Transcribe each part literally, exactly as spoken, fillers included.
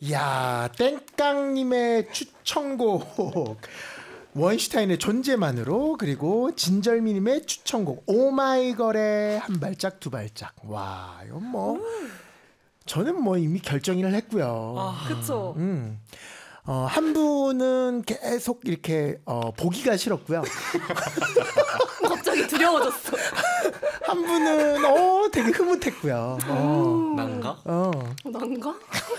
야, 땡깡님의 추천곡 원슈타인의 존재만으로, 그리고 진절미님의 추천곡 오마이걸의 한 발짝 두 발짝. 와, 이건 뭐 음. 저는 뭐 이미 결정을 했고요. 아, 그렇죠. 음. 어, 한 분은 계속 이렇게 어, 보기가 싫었고요. 갑자기 두려워졌어. 한 분은 어 되게 흐뭇했고요. 어. 난가? 어. 난가?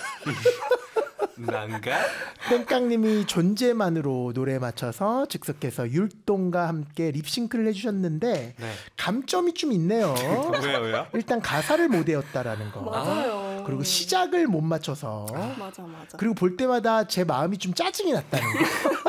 난가? 땡깡님이 존재만으로 노래에 맞춰서 즉석해서 율동과 함께 립싱크를 해주셨는데 네. 감점이 좀 있네요. 왜요, 왜요? 일단 가사를 못 외웠다라는 거. 맞아요. 그리고 시작을 못 맞춰서. 아, 맞아, 맞아. 그리고 볼 때마다 제 마음이 좀 짜증이 났다는 거.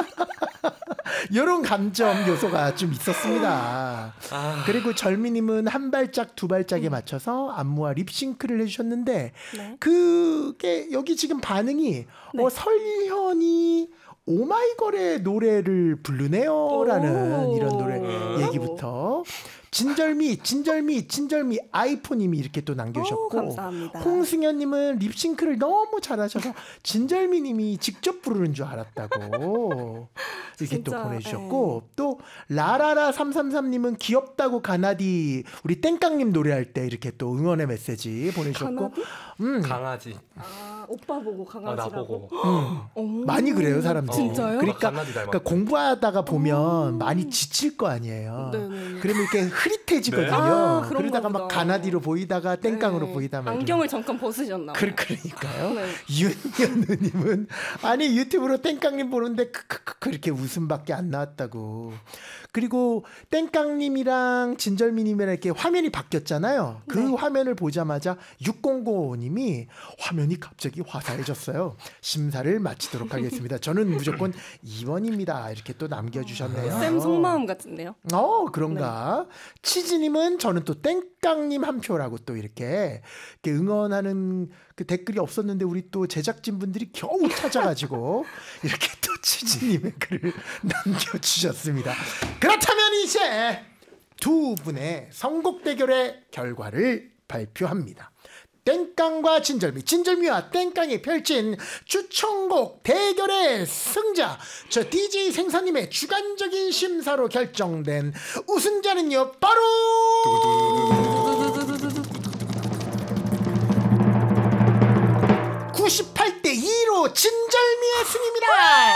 이런 감점 요소가 좀 있었습니다. 아. 그리고 절미님은 한 발짝 두 발짝에 맞춰서 안무와 립싱크를 해주셨는데 네. 그게 여기 지금 반응이 네. 어, 설현이 오마이걸의 노래를 부르네요라는 이런 노래 얘기부터 진절미 진절미 진절미 아이폰님이 이렇게 또 남겨주셨고, 오, 감사합니다. 홍승현님은 립싱크를 너무 잘하셔서 진절미님이 직접 부르는 줄 알았다고 이렇게 진짜, 또 보내주셨고, 에이. 또 라라라 삼삼삼님은 귀엽다고 가나디 우리 땡깡님 노래할 때 이렇게 또 응원의 메시지 보내주셨고, 가나디? 음. 강아지. 아, 오빠 보고 강아지라고. 아, 나 보고. 음. 많이 그래요 사람들이. 진짜요? 그러니까, 그러니까 공부하다가 보면 오. 많이 지칠 거 아니에요. 네네. 그러면 이렇게 흐릿해지거든요. 네. 아, 그러다가 막 가나디로 보이다가 땡깡으로 네. 보이다 막 안경을 잠깐 벗으셨나. 그, 그러니까요. 네. 윤현우님은 아니 유튜브로 땡깡님 보는데 크크크 그렇게 웃음밖에 안 나왔다고. 그리고 땡깡님이랑 진절미님이랑 이렇게 화면이 바뀌었잖아요. 그 네. 화면을 보자마자 육공공오님이 화면이 갑자기 화사해졌어요. 심사를 마치도록 하겠습니다. 저는 무조건 이 번입니다. 이렇게 또 남겨주셨네요. 쌤 속마음 같은데요. 어 그런가. 네. 치즈님은 저는 또 땡깡님 한 표라고 또 이렇게, 이렇게 응원하는 그 댓글이 없었는데 우리 또 제작진분들이 겨우 찾아가지고 이렇게 또 치즈님의 글을 남겨주셨습니다. 그렇다면 이제 두 분의 선곡 대결의 결과를 발표합니다. 땡깡과 진절미, 진절미와 땡깡이 펼친 추천곡 대결의 승자, 저 디제이 생사님의 주관적인 심사로 결정된 우승자는요 바로 구십팔 대 이로 진절미의 승입니다.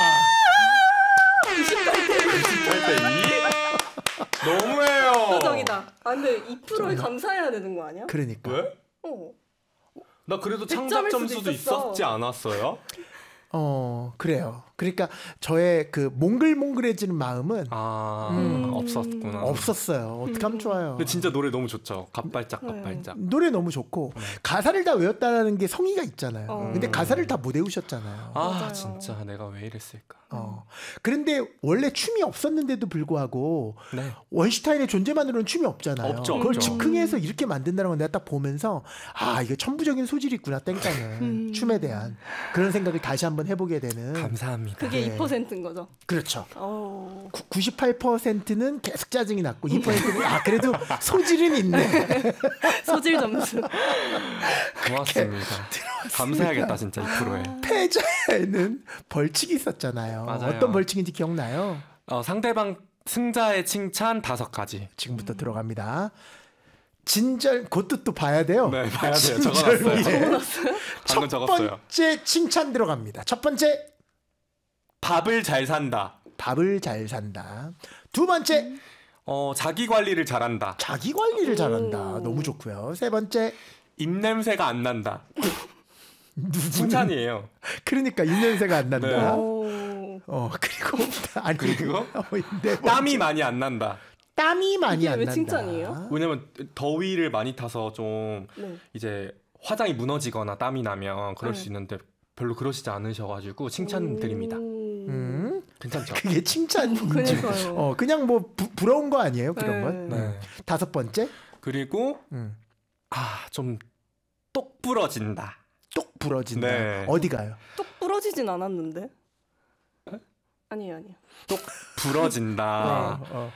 구십팔 대 이? 너무해요. 압도적이다. 아 근데 이 퍼센트에 감사해야 되는 거 아니야? 그러니까. 왜? 어. 나 그래도 창작 점수도 있었지 않았어요? 어 그래요. 그러니까 저의 그 몽글몽글해지는 마음은 아 음, 없었구나. 없었어요. 어떻게 하면 좋아요. 근데 진짜 노래 너무 좋죠. 갓발짝 갓발짝. 노래 너무 좋고 음. 가사를 다 외웠다는 게 성의가 있잖아요. 어. 근데 가사를 다 못 외우셨잖아요. 아 맞아요. 진짜 내가 왜 이랬을까. 어. 그런데 원래 춤이 없었는데도 불구하고 네. 원슈타인의 존재만으로는 춤이 없잖아요. 없죠, 그걸 없죠. 즉흥해서 이렇게 만든다는 건 내가 딱 보면서 아 이게 천부적인 소질이 있구나 땡깡은 음. 춤에 대한 그런 생각을 다시 한번 해보게 되는. 감사합니다. 그게 네. 이 퍼센트인 거죠. 그렇죠. 오. 구, 구십팔 퍼센트는 계속 짜증이 났고 이 퍼센트는 아 그래도 소질은 있네. 소질 점수. 고맙습니다. 감사해야겠다 진짜 이 퍼센트에. 패자에는 벌칙이 있었잖아요. 맞아요. 어떤 벌칙인지 기억나요? 어, 상대방 승자의 칭찬 다섯 가지. 지금부터 음. 들어갑니다. 진절 그것도 또 봐야 돼요. 네, 봐야 돼요. 적어놨어요. 적어놨어요? 방금 적었어요. 첫 번째 칭찬 들어갑니다. 첫 번째 밥을 잘 산다. 밥을 잘 산다. 두 번째 음. 어, 자기 관리를 잘한다. 자기 관리를 잘한다. 너무 좋고요. 세 번째 입냄새가 안 난다. 칭찬이에요. 그러니까 입냄새가 안 난다. 네. 어 그리고 아니 그리고 어, 네 땀이 많이 안 난다. 땀이 많이 이게 안 왜 난다. 칭찬이에요? 왜냐면 더위를 많이 타서 좀 네. 이제 화장이 무너지거나 땀이 나면 그럴 네. 수 있는데 별로 그러시지 않으셔가지고 칭찬드립니다. 음, 괜찮죠? 그게 칭찬인지. 그러니까요. 어 그냥 뭐 부, 부러운 거 아니에요 그런 네. 건. 네. 다섯 번째 그리고 음. 아 좀 똑 부러진다. 똑 부러진다. 네. 어디 가요? 똑 부러지진 않았는데. 아니에요, 아니에요. 똑 부러진다. 어, 어.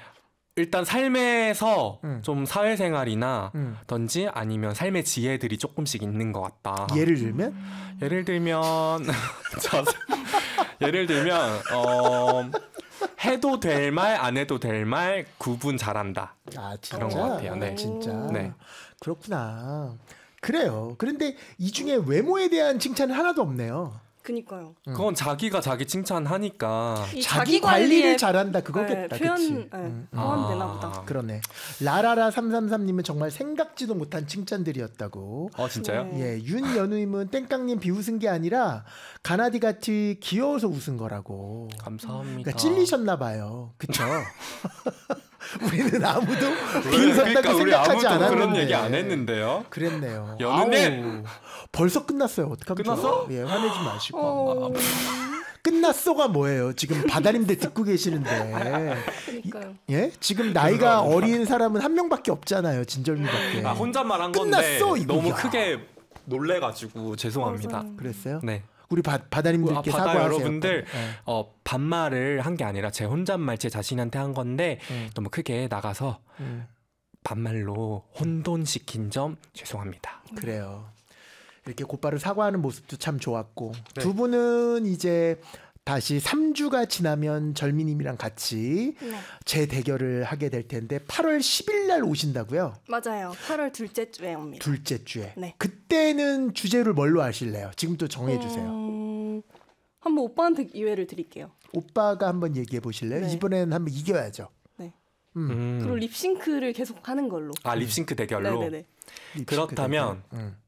일단 삶에서 음. 좀 사회생활이나 음. 든지 아니면 삶의 지혜들이 조금씩 있는 것 같다. 예를 들면 예를 들면 저, 예를 들면 어, 해도 될 말 안 해도 될 말 구분 잘한다. 아 진짜 그런 것 같아요. 네. 진짜 네. 그렇구나. 그래요. 그런데 이 중에 외모에 대한 칭찬은 하나도 없네요. 그니까요. 그건 자기가 자기 칭찬하니까. 이 자기 자기 관리를 관리에 잘한다 그거겠다. 네, 표현 그치? 네, 음. 포함되나 아. 보다. 그러네. 라라라 삼삼삼님은 정말 생각지도 못한 칭찬들이었다고. 어 진짜요? 네. 예, 윤연우님은 땡깡님 비웃은 게 아니라 가나디 같이 귀여워서 웃은 거라고. 감사합니다. 그러니까 찔리셨나 봐요. 그쵸? 우리는 아무도 왜? 비웃었다고 그러니까 우리 생각하지 아무도 않았는데. 그런 얘기 안 했는데요. 그랬네요. 연우님! 아우, 벌써 끝났어요. 어떡하면 끝났어? 좋아? 예, 화내지 마시고. 어... 끝났어가 뭐예요? 지금 바다님들 듣고 계시는데. 그니까요. 예? 지금 나이가 어린 사람은 한 명밖에 없잖아요. 진절미밖에. 아 혼잣말 한 건데 끝났어, 이거. 너무 야. 크게 놀래가지고 죄송합니다. 맞아요. 그랬어요? 네. 우리 바, 바다님들께 아, 바다 사과하세요. 여러분들 네. 어, 반말을 한 게 아니라 제 혼잣말 제 자신한테 한 건데 음. 너무 크게 나가서 음, 반말로 혼돈시킨 점 죄송합니다. 그래요. 이렇게 곧바로 사과하는 모습도 참 좋았고 네. 두 분은 이제 다시 삼 주가 지나면 절미님이랑 같이 네. 재대결을 하게 될 텐데 팔월 십일 날 오신다고요? 맞아요. 팔월 둘째 주에 옵니다. 둘째 주에. 네. 그때는 주제를 뭘로 하실래요? 지금 또 정해주세요. 음... 한번 오빠한테 기회를 드릴게요. 오빠가 한번 얘기해 보실래요? 네. 이번에는 한번 이겨야죠. 네. 음. 음. 그리고 립싱크를 계속 하는 걸로. 아 립싱크 대결로 네네네. 립싱크 그렇다면 대결. 음.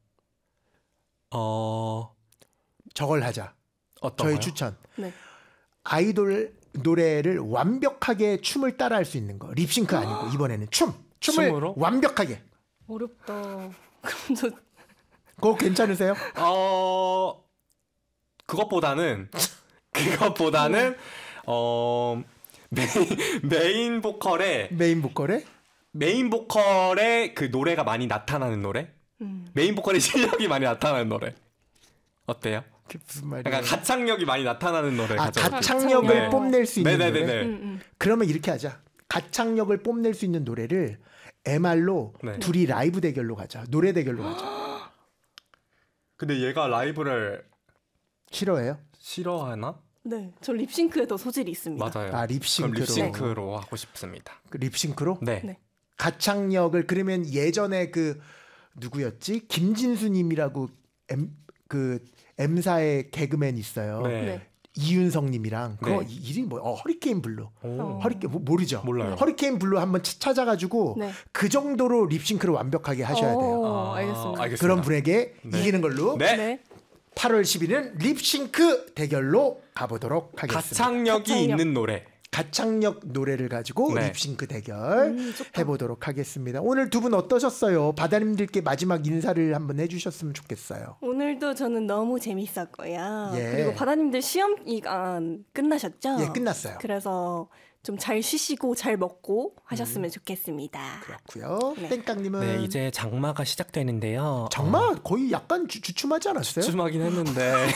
어 저걸 하자. 어떤 저희 거요? 추천. 네. 아이돌 노래를 완벽하게 춤을 따라할 수 있는 거. 립싱크 아니고 이번에는 춤. 춤을 춤으로? 완벽하게. 어렵다. 그럼 저 그거 괜찮으세요? 어 그것보다는 그것보다는 어 메인, 메인 보컬의 메인 보컬에 메인 보컬의 그 노래가 많이 나타나는 노래? 음. 메인 보컬의 실력이 많이 나타나는 노래. 어때요? 그게 무슨 말이에요? 약간 가창력이 많이 나타나는 노래 아, 가져. 가창력을 가창력. 뽐낼 수 있는 네네네네. 노래. 음, 음. 그러면 이렇게 하자. 가창력을 뽐낼 수 있는 노래를 엠알로 네. 둘이 라이브 대결로 가자. 노래 대결로 가자. 근데 얘가 라이브를 싫어해요? 싫어하나? 네. 저 립싱크에 더 소질이 있습니다. 맞아요. 아, 그럼 립싱크로. 립싱크로 하고 싶습니다. 그 립싱크로? 네. 네. 가창력을 그러면 예전에 그 누구였지? 김진수님이라고 M 그 M사의 개그맨 있어요. 네. 네. 이윤성님이랑 그거 네. 이- 이름이 뭐? 어, 허리케인 블루. 오. 허리케인 뭐, 모르죠? 몰라요. 허리케인 블루 한번 차- 찾아가지고 네. 그 정도로 립싱크를 완벽하게 하셔야 돼요. 어, 아, 알겠습니다. 알겠습니다. 그런 분에게 네. 이기는 걸로 네. 네. 팔월 십일은 립싱크 대결로 가보도록 하겠습니다. 가창력이 가창력. 있는 노래. 가창력 노래를 가지고 네. 립싱크 대결 음, 좋다. 해보도록 하겠습니다. 오늘 두 분 어떠셨어요? 바다님들께 마지막 인사를 한번 해주셨으면 좋겠어요. 오늘도 저는 너무 재밌었고요. 예. 그리고 바다님들 시험 기간 끝나셨죠? 예, 끝났어요. 그래서 좀 잘 쉬시고 잘 먹고 하셨으면 좋겠습니다. 그렇고요. 네. 땡깡님은 네, 이제 장마가 시작되는데요. 정말 거의 약간 주, 주춤하지 않았어요? 주춤하긴 했는데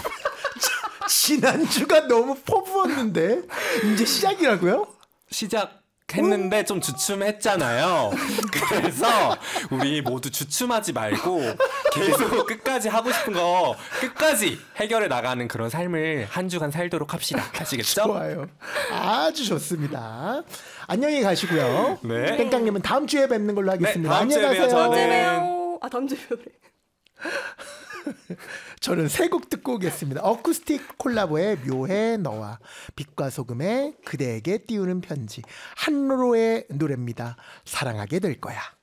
지난주가 너무 퍼부었는데 이제 시작이라고요? 시작했는데 좀 주춤했잖아요. 그래서 우리 모두 주춤하지 말고 계속 끝까지 하고 싶은 거 끝까지 해결해 나가는 그런 삶을 한 주간 살도록 합시다. 아시겠죠? 좋아요. 아주 좋습니다. 안녕히 가시고요. 네. 땡깡님은 다음 주에 뵙는 걸로 하겠습니다. 다음 주에 안녕히 봬요, 가세요. 저는. 네. 아 다음 주에 그래. 저는 세 곡 듣고 오겠습니다. 어쿠스틱 콜라보의 묘해 너와 빛과 소금의 그대에게 띄우는 편지 한로의 노래입니다. 사랑하게 될 거야.